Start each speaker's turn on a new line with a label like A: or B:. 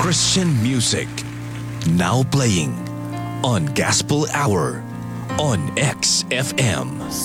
A: Christian music. Now playing on Gospel Hour on XFM.